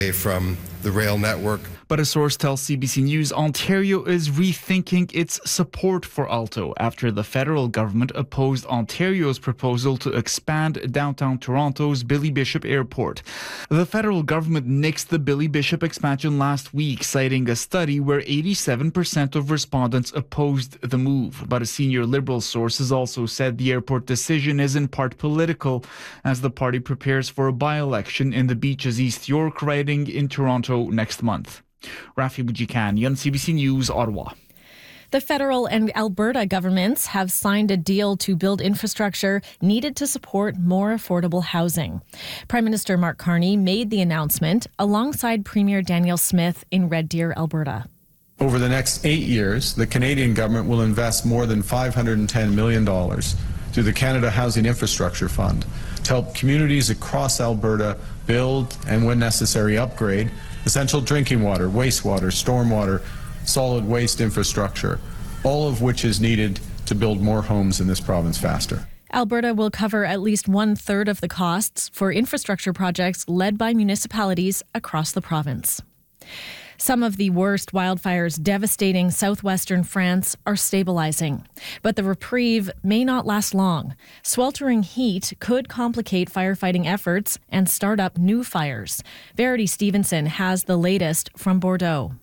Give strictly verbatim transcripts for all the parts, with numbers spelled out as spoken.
from the rail network. But a source tells C B C News Ontario is rethinking its support for Alto after the federal government opposed Ontario's proposal to expand downtown Toronto's Billy Bishop Airport. The federal government nixed the Billy Bishop expansion last week, citing a study where eighty-seven percent of respondents opposed the move. But a senior Liberal source has also said the airport decision is in part political, as the party prepares for a by-election in the Beaches East York riding in Toronto next month. Rafi Boudjikanian, C B C News, Ottawa. The federal and Alberta governments have signed a deal to build infrastructure needed to support more affordable housing. Prime Minister Mark Carney made the announcement alongside Premier Danielle Smith in Red Deer, Alberta. Over the next eight years, the Canadian government will invest more than five hundred ten million dollars through the Canada Housing Infrastructure Fund to help communities across Alberta build and, when necessary, upgrade essential drinking water, wastewater, stormwater, solid waste infrastructure, all of which is needed to build more homes in this province faster. Alberta will cover at least one third of the costs for infrastructure projects led by municipalities across the province. Some of the worst wildfires devastating southwestern France are stabilizing, but the reprieve may not last long. Sweltering heat could complicate firefighting efforts and start up new fires. Verity Stevenson has the latest from Bordeaux.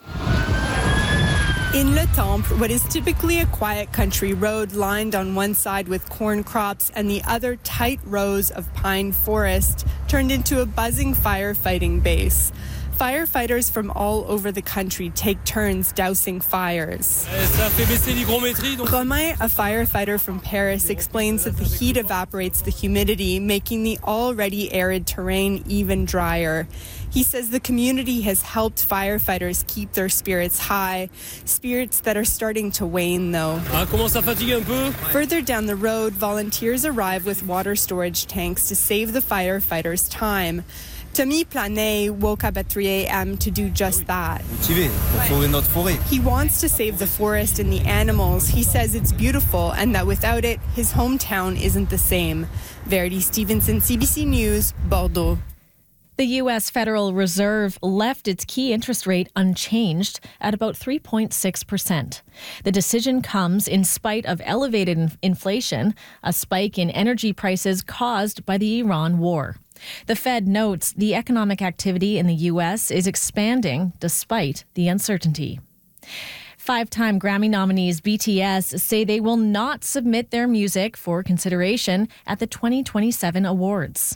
In Le Temple, what is typically a quiet country road lined on one side with corn crops and the other tight rows of pine forest, turned into a buzzing firefighting base. Firefighters from all over the country take turns dousing fires. Romain, a firefighter from Paris, explains that the heat evaporates the humidity, making the already arid terrain even drier. He says the community has helped firefighters keep their spirits high, spirits that are starting to wane, though. Further down the road, volunteers arrive with water storage tanks to save the firefighters time. Tommy Planet woke up at three a.m. to do just that. He wants to save the forest and the animals. He says it's beautiful and that without it, his hometown isn't the same. Verity Stevenson, C B C News, Bordeaux. The U S Federal Reserve left its key interest rate unchanged at about three point six percent. The decision comes in spite of elevated inflation, a spike in energy prices caused by the Iran war. The Fed notes the economic activity in the U S is expanding despite the uncertainty. Five-time Grammy nominees B T S say they will not submit their music for consideration at the twenty twenty-seven awards.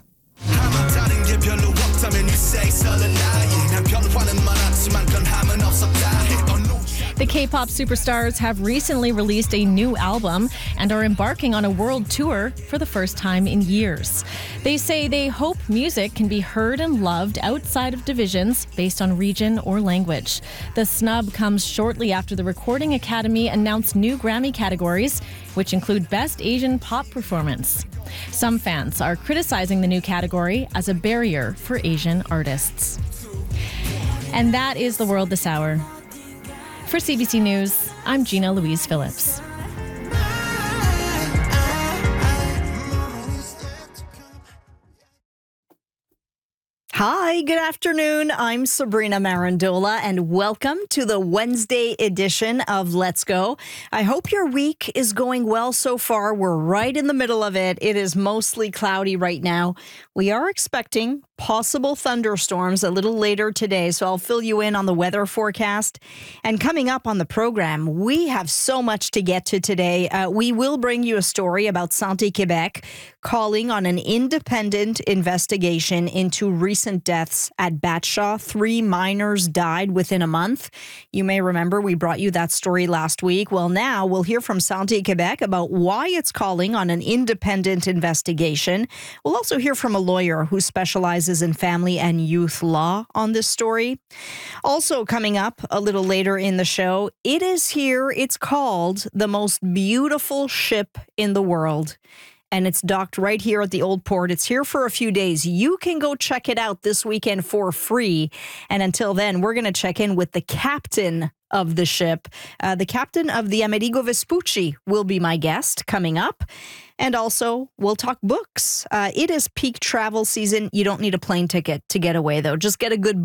The K-pop superstars have recently released a new album and are embarking on a world tour for the first time in years. They say they hope music can be heard and loved outside of divisions based on region or language. The snub comes shortly after the Recording Academy announced new Grammy categories, which include Best Asian Pop Performance. Some fans are criticizing the new category as a barrier for Asian artists. And that is the world this hour. For C B C News, I'm Gina Louise Phillips. Hi, good afternoon. I'm Sabrina Marandola, and welcome to the Wednesday edition of Let's Go. I hope your week is going well so far. We're right in the middle of it. It is mostly cloudy right now. We are expecting possible thunderstorms a little later today, so I'll fill you in on the weather forecast. And coming up on the program, we have so much to get to today. Uh, we will bring you a story about Santé Québec calling on an independent investigation into recent deaths at Batshaw. Three minors died within a month. You may remember we brought you that story last week. Well, now we'll hear from Santé Québec about why it's calling on an independent investigation. We'll also hear from a lawyer who specializes in family and youth law on this story. Also coming up a little later in the show, it is here. It's called the most beautiful ship in the world. And it's docked right here at the Old Port. It's here for a few days. You can go check it out this weekend for free. And until then, we're going to check in with the captain of the ship. Uh, the captain of the Amerigo Vespucci will be my guest coming up. And also, we'll talk books. Uh, it is peak travel season. You don't need a plane ticket to get away, though. Just get a good